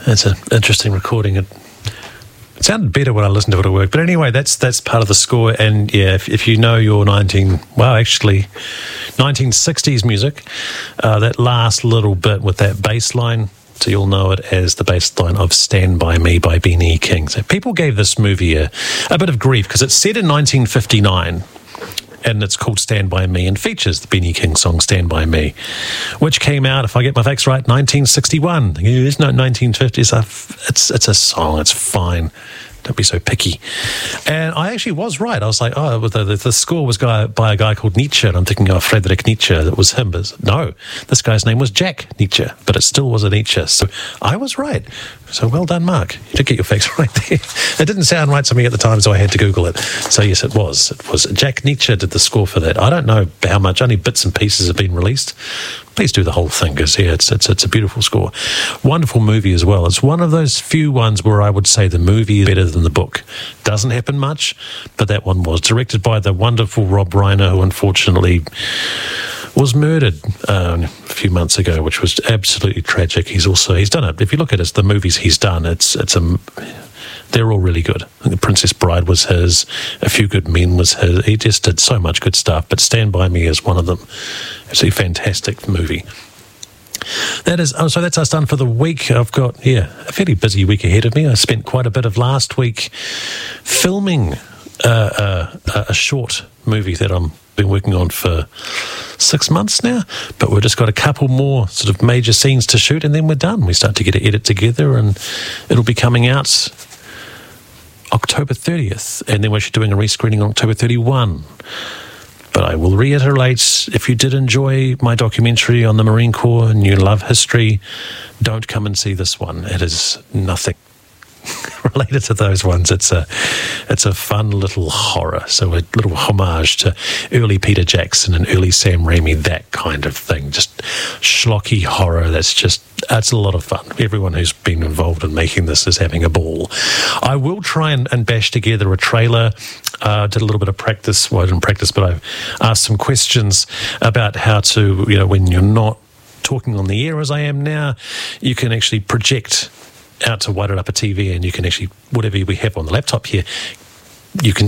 That's an interesting recording. It sounded better when I listened to it at work. But anyway, that's part of the score. And yeah, if you know your 1960s music, that last little bit with that bass line, so you'll know it as the bass line of Stand By Me by Benny King. So people gave this movie a bit of grief because it's set in 1959. And it's called Stand By Me and features the Benny King song Stand By Me, which came out, if I get my facts right, 1961. There's no 1950s. It's a song. It's fine. Don't be so picky. And I actually was right. I was like, the score was by a guy called Nietzsche. And I'm thinking, Friedrich Nietzsche. That was him. But no, this guy's name was Jack Nietzsche. But it still was a Nietzsche. So I was right. So well done, Mark. You did get your facts right there. It didn't sound right to me at the time, so I had to Google it. So yes, it was. It was Jack Nietzsche did the score for that. I don't know how much. Only bits and pieces have been released. Please do the whole thing, because yeah, it's a beautiful score. Wonderful movie as well. It's one of those few ones where I would say the movie is better than the book. Doesn't happen much, but that one was. Directed by the wonderful Rob Reiner, who unfortunately was murdered a few months ago, which was absolutely tragic. He's done it. If you look at the movies he's done, they're all really good. I think The Princess Bride was his. A Few Good Men was his. He just did so much good stuff. But Stand By Me is one of them. It's a fantastic movie. So that's us done for the week. I've got, a fairly busy week ahead of me. I spent quite a bit of last week filming a short movie that I've been working on for 6 months now, but we've just got a couple more sort of major scenes to shoot, and then we're done. We start to get an edit together, and it'll be coming out October 30th, and then we're doing a rescreening on October 31. But I will reiterate, if you did enjoy my documentary on the Marine Corps and you love history, don't come and see this one. It is nothing related to those ones. It's a fun little horror, so a little homage to early Peter Jackson and early Sam Raimi, that kind of thing. Just schlocky horror. It's a lot of fun. Everyone who's been involved in making this is having a ball. I will try and bash together a trailer. Did a little bit of practice. Well, I didn't practice, but I've asked some questions about how to, when you're not talking on the air as I am now, you can actually project out to Wairarapa TV, and you can actually, whatever we have on the laptop here, you can